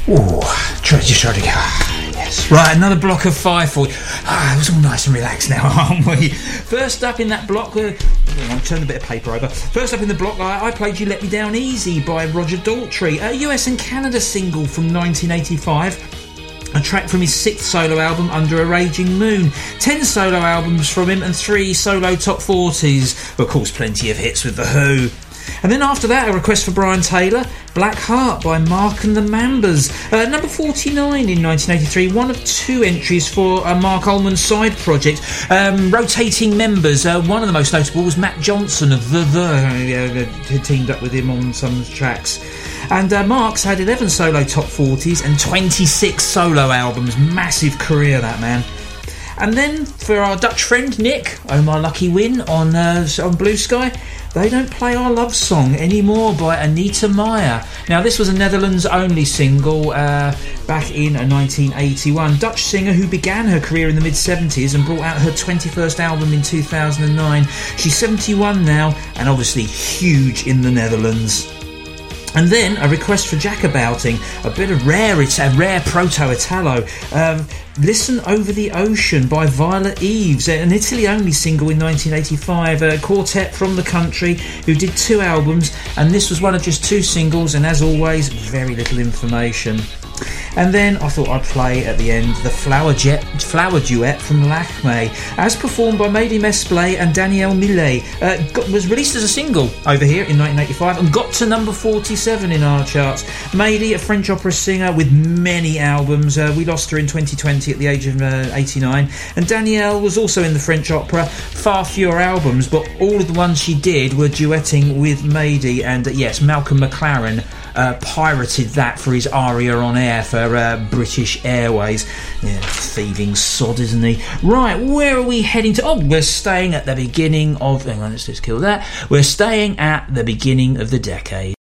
Oh, just try to go. Yes. Right, another block of 540. It was all nice and relaxed now, aren't we? First up in that block, I'm turning a bit of paper over. First up in the block, I played You Let Me Down Easy by Roger Daltrey, a US and Canada single from 1985. A track from his 6th solo album, Under a Raging Moon. 10 solo albums from him and 3 solo top 40s. Of course, plenty of hits with The Who. And then after that, a request for Brian Taylor, Black Heart by Mark and the Mambas. Number 49 in 1983, one of 2 entries for Mark Ullman's side project. Rotating members, one of the most notable was Matt Johnson of The teamed up with him on some tracks. And Mark's had 11 solo top 40s and 26 solo albums. Massive career, that man. And then for our Dutch friend Nick, Oh My Lucky Win on Blue Sky, They Don't Play Our Love Song Anymore by Anita Meijer. Now this was a Netherlands only single back in 1981. Dutch singer who began her career in the mid-70s and brought out her 21st album in 2009. She's 71 now and obviously huge in the Netherlands. And then a request for Jacobouting, a bit of rare proto-Italo. Listen Over the Ocean by Violet Eves, an Italy-only single in 1985. A quartet from the country who did 2 albums, and this was one of just 2 singles, and as always, very little information. And then I thought I'd play at the end the Flower Duet from Lakme, as performed by Mady Mesplay and Danielle Millet. Was released as a single over here in 1985 and got to number 47 in our charts. Mady, a French opera singer with many albums. We lost her in 2020 at the age of 89. And Danielle was also in the French opera, far fewer albums, but all of the ones she did were duetting with Mady. And yes, Malcolm McLaren pirated that for his aria on air for British Airways. Yeah, thieving sod, isn't he? Right, where are we heading to? Oh, we're staying at the beginning of... Hang on, let's just kill that. We're staying at the beginning of the decade.